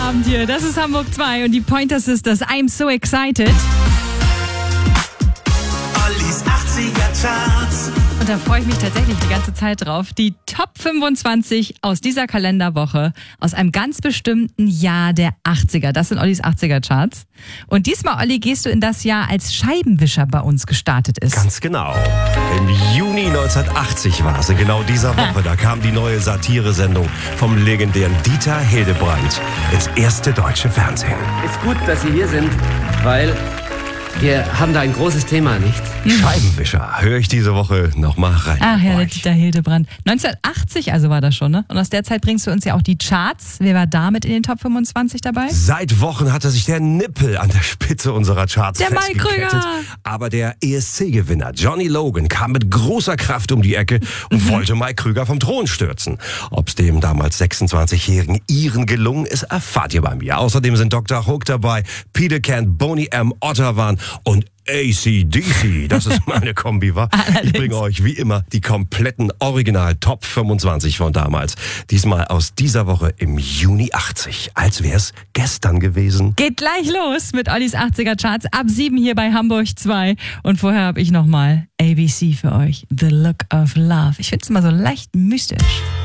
Abend hier. Das ist Hamburg 2 und die Pointer Sisters. I'm so excited. Ollis 80er Charts. Und da freue ich mich tatsächlich die ganze Zeit drauf. Die Top 25 aus dieser Kalenderwoche, aus einem ganz bestimmten Jahr der 80er. Das sind Ollis 80er Charts. Und diesmal, Olli, gehst du in das Jahr, als Scheibenwischer bei uns gestartet ist. Ganz genau. Im Juni 1980 war es. In genau dieser Woche, da kam die neue Satiresendung vom legendären Dieter Hildebrand ins erste deutsche Fernsehen. Ist gut, dass Sie hier sind, weil wir haben da ein großes Thema, nicht? Scheibenwischer, höre ich diese Woche nochmal rein. Ach ja, der Euch. Dieter Hildebrand. 1980 also war das schon, ne? Und aus der Zeit bringst du uns ja auch die Charts. Wer war damit in den Top 25 dabei? Seit Wochen hatte sich der Nippel an der Spitze unserer Charts Der Mike festgekettet. Krüger. Aber der ESC-Gewinner Johnny Logan kam mit großer Kraft um die Ecke und wollte Mike Krüger vom Thron stürzen. Ob es dem damals 26-jährigen Iren gelungen ist, erfahrt ihr bei mir. Außerdem sind Dr. Hook dabei, Peter Kent, Boney M. Ottavan und AC/DC, das ist meine Kombi, wa? Ich bringe euch wie immer die kompletten Original Top 25 von damals. Diesmal aus dieser Woche im Juni 80, als wäre es gestern gewesen. Geht gleich los mit Ollis 80er Charts. Ab 7 hier bei Hamburg 2. Und vorher habe ich nochmal ABC für euch. The Look of Love. Ich finde es immer so leicht mystisch.